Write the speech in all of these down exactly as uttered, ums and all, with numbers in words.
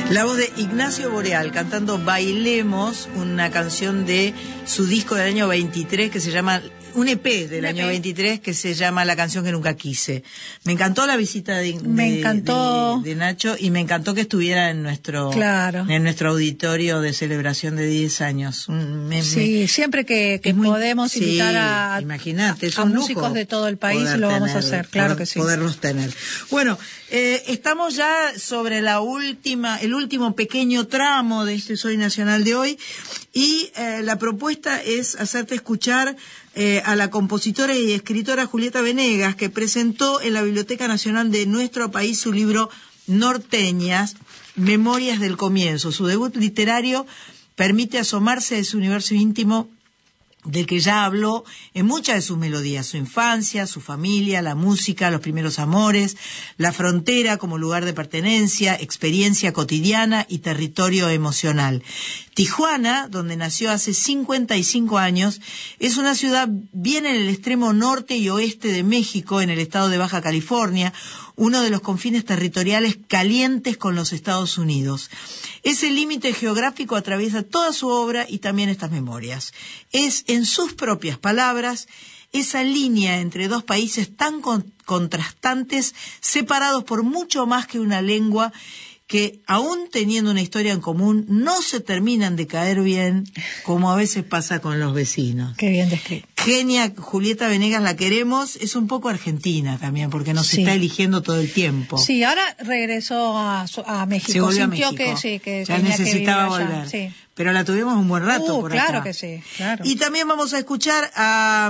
La voz de Ignacio Boreal cantando Bailemos, una canción de su disco del año veintitrés que se llama, un E P del año veintitrés que se llama La canción que nunca quise. Me encantó la visita de, de, me encantó. de, de Nacho y me encantó que estuviera en nuestro, claro. en nuestro auditorio de celebración de diez años. Me, sí, me, siempre que, que muy, podemos sí, invitar a, imagínate, es a un músicos lujo de todo el país, lo vamos tener, a hacer, claro poder, que sí. Poderlos tener. Bueno, eh, estamos ya sobre la última, el último pequeño tramo de este Soy Nacional de hoy y eh, la propuesta es hacerte escuchar eh, a la compositora y escritora Julieta Venegas, que presentó en la Biblioteca Nacional de nuestro país su libro Norteñas, Memorias del Comienzo. Su debut literario permite asomarse de su universo íntimo del que ya habló en muchas de sus melodías, su infancia, su familia, la música, los primeros amores, la frontera como lugar de pertenencia, experiencia cotidiana y territorio emocional. Tijuana, donde nació hace cincuenta y cinco años, es una ciudad bien en el extremo norte y oeste de México, en el estado de Baja California, uno de los confines territoriales calientes con los Estados Unidos. Ese límite geográfico atraviesa toda su obra y también estas memorias. Es, en sus propias palabras, esa línea entre dos países tan con- contrastantes, separados por mucho más que una lengua, que aún teniendo una historia en común, no se terminan de caer bien, como a veces pasa con los vecinos. Qué bien descrito. Genia, Julieta Venegas, la queremos, es un poco argentina también, porque nos sí. está eligiendo todo el tiempo. Sí, ahora regresó a, a México. Se volvió Sintió a México. Que, sí, que ya necesitaba volver. Sí. Pero la tuvimos un buen rato uh, por claro acá. que sí, claro. Y también vamos a escuchar a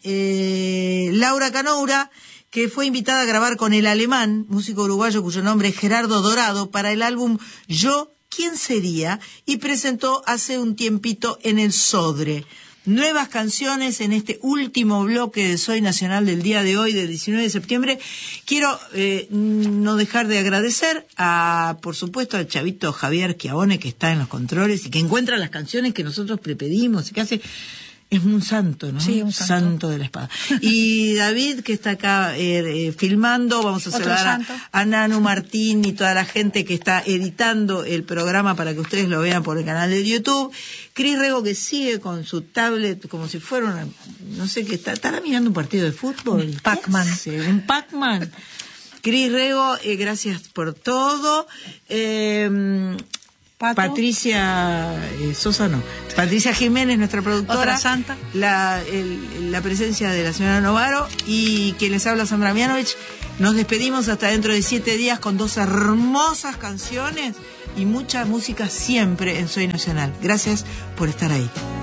eh, Laura Canoura, que fue invitada a grabar con el alemán, músico uruguayo cuyo nombre es Gerardo Dorado, para el álbum Yo, ¿quién sería? Y presentó hace un tiempito en el Sodre. Nuevas canciones en este último bloque de Soy Nacional del día de hoy, del diecinueve de septiembre. Quiero eh, no dejar de agradecer a, por supuesto, al chavito Javier Chiavone, que está en los controles y que encuentra las canciones que nosotros le pedimos y que hace... Es un santo, ¿no? Sí, un santo. Santo de la espada. Y David, que está acá eh, eh, filmando, vamos a saludar a, a Nanu Martín y toda la gente que está editando el programa para que ustedes lo vean por el canal de YouTube. Cris Rego, que sigue con su tablet como si fuera una... No sé qué, está, estará mirando un partido de fútbol. Un Pac-Man. Un Pac-Man. Cris Rego, eh, gracias por todo. Eh... Pato. Patricia eh, Sosa no, Patricia Jiménez, nuestra productora, otra santa, la, el, la presencia de la señora Novaro y quien les habla, Sandra Mianovich. Nos despedimos hasta dentro de siete días con dos hermosas canciones y mucha música siempre en Soy Nacional. Gracias por estar ahí.